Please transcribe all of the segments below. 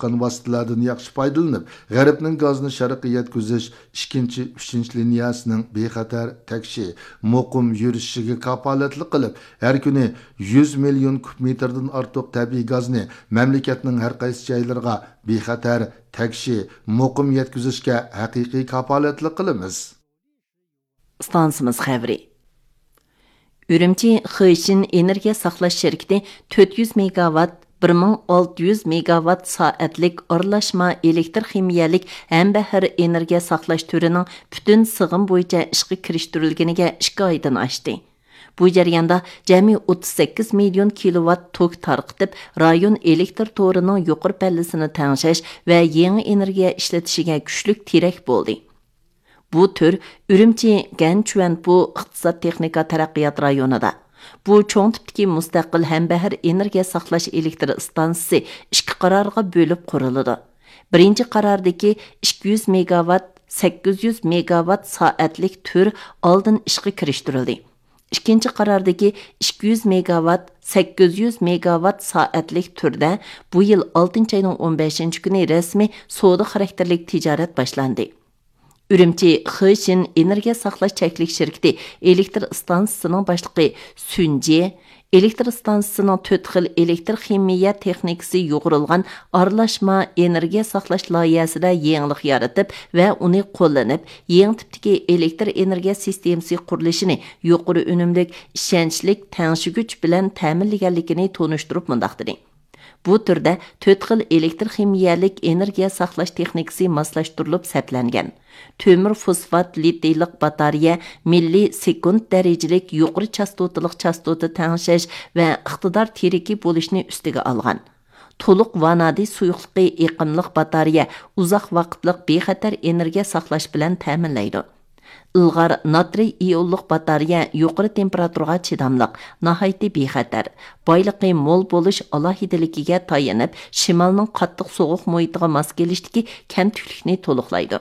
boshqa vositalardan yaxshi foydalanib, G'arbning gazni sharqqa yetkazish 2-3 liniyasining bexatar takshi, muqim yurishiga kafolatlik qilib, har kuni 100 million kub metrdan ortiq tabiiy gazni mamlakatning har qaysi joylariga bexatar takshi, muqim yetkazishga haqiqiy kafolatlik qilamiz. Stansimiz xəbri. Ürümçi Xişin energiya saqlash şirkəti 400 megawatt 1600 megawatt saatlik aralashma elektr ximiyalik ham bahar energiya saqlash türünün bütün sig'im bo'yicha ishga kirishtirilganiga 2 oydan oshdi. Bu jarayonda jami 38 million kilowatt tok tarqitib, rayon elektr to'rining yuqori pallasini tangshash va yangi energiya ishlatishiga kuchlik terak bo'ldi. Bu tür Ürümçi Ganchuanpu iqtisod texnika taraqqiyot rayonida. Bu cho'ng tipdagi mustaqil ham bahar energiya saqlash elektr stansiyasi 2 qarorga bo'lib quriladi. Birinchi qarordagi 200 megawatt 800 megawatt soatlik tür oldin ishga kirishtirildi. İkinci qarordagi 200 megawatt 800 megawatt soatlik turda bu yil 6-oyning 15-kuni rasmiy savdo xarakterlik tijorat boshlandi. Ürümçi Xişin energiya saqlash cheklik şirkəti elektr stansiyasining boshlig'i Sunji elektr stansiyasining 4 xil elektr ximiya texnikasi yo'g'rilgan aralashma energiya saqlash loyihasida yangilik yaratib va uni qo'llanib, yangi tipdagi elektr energiya sistemasi qurilishini yuqori unumlik, ishonchli tangshigich bilan ta'minlaganligini tonishtirib mundaq dedi. Bu turda 4 xil elektr ximiyalik energiya saqlash texnikasi moslashtirilib saqlangan. Tömür fosfat litiylik batareya milliy sekund darajalik yuqori chastotalik chastota tangshash va iqtidor teriki bo'lishni ustiga olgan. To'liq vanadiy suyuqliqi iqimliq batareya uzoq vaqtlik bexatar energiya saqlash bilan ta'minlaydi. Ilg'ar natriy ionliq batareya yuqori temperaturaga chidamliq, nihoyatda bexatar, boyliqi mo'l bo'lish alohidaligiga tayanib, shimolning qattiq sovuq muhitiga mos kelishdagi kamtuklikni to'liqlaydi.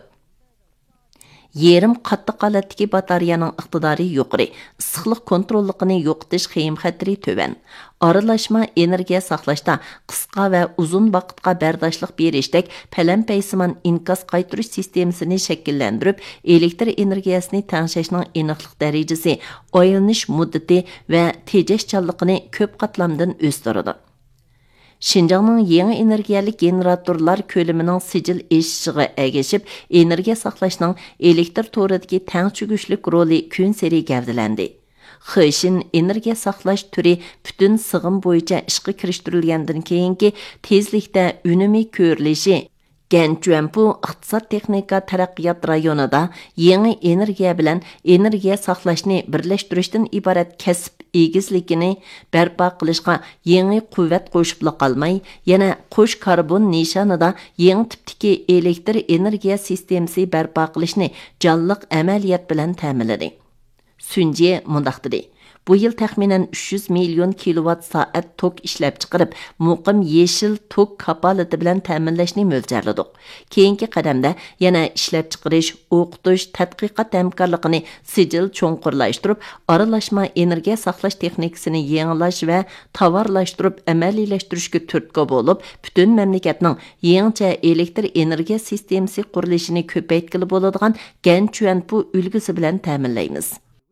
Yerim qattiq holatdagi batareyaning iqtidori yuqori, issiqlik kontrolligini yo'qotish xim xatri tövan. Aralashma energiya saqlashda qisqa va uzun vaqtga bardoshlik berishdek palam-paysimon inkas qaytirish sistemasini shakllantirib, elektr energiyasini tangshashning aniqlik darajasi, oylanish muddati va tejashchanligini ko'p qatlamdan o'stiradi. Şinjanның yangi energiyalik generatorlar ko'lamining sijil eshishiga ergashib, energiya saqlashning elektr to'ridagi tang chugishlik roli kun sari gavdalandi. Xişin energiya saqlash turi butun sig'im bo'yicha ishga kirishtirilgandan keyingi tezlikda unumi ko'rilishi Ganchuanpu iqtisod texnika taraqqiyot rayonida yangi energiya bilan energiya saqlashni birlashtirishdan iborat kasb egizligini barpo qilishga yangi quvvat qo'shibla qolmay, yana qo'sh karbon nishonida yangi tipdagi elektr energiya sistemasi barpo qilishni jonliq amaliyot bilan ta'minladi. Sunji mundaq dedi. Bu yil taxminan 300 million kilowatt soat tok ishlab chiqarib, muqim yeshil tok kapolati bilan ta'minlashni mo'ljalladik. Keyingi qadamda yana ishlab chiqarish, o'qitish, tadqiqot hamkorligini sijil cho'nqurlashtirib, aralashma energiya saqlash texnikasini yangilash va tovarlashtirib amaliylashtirish turtki bo'lib, butun mamlakatning yangicha elektr energiya sistemasi qurilishini ko'paytirib bo'ladigan Ganchuanpu ulgusi bilan ta'minlaymiz.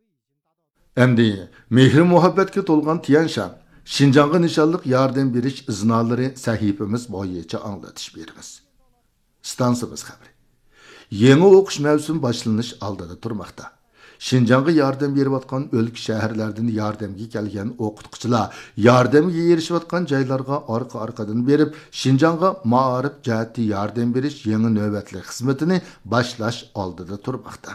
Endi mehr muhabbatga to'lgan Tiyanshan, Şinjanğa nişanlıq yardım beriş iznalları sahifimiz boyunca anlatış berimiz. Stansımız xabari. Yeni o'qish mavsum boshlanish oldida turmoqda. Şinjanğa yardım berib atgan o'lk shaharlardan yordamga kelgan o'qituvchilar yordamga erishayotgan joylarga orqa-orqadan berib, Şinjanğa ma'arif jihati yordam berish yangi navbatli xizmatini boshlash oldida turmoqda.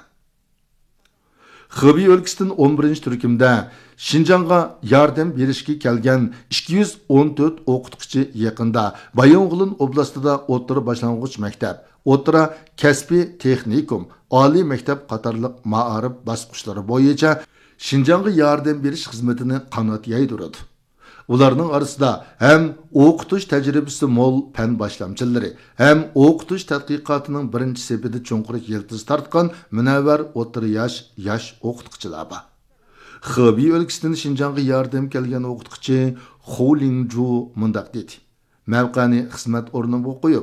Xibey өлkəsinin 11-ci turkumda Şinjanğa yardım berishga kelgan 214 o'qituvchi yaqinda Bayonğulun oblastida o'rta boshlang'ich maktab, o'rta kasbiy texnikum, oliy maktab qatorliq ma'arif bosqichlari bo'yicha Şinjanğa yardım berish xizmatini qanot yaydiradi. Ularning orasida ham o'qitish tajribasi mo'l fan boshlamchilari, ham o'qitish tadqiqotining birinchi sepida cho'nqur yildiz tortgan munavvar o'rta yosh o'qituvchilar bor. Xibey өлkəsinin Şinjanğa yardım kelgan o'qituvchi Xu Lingju mundaq dedi. Mavqani xizmat o'rniga qo'yib,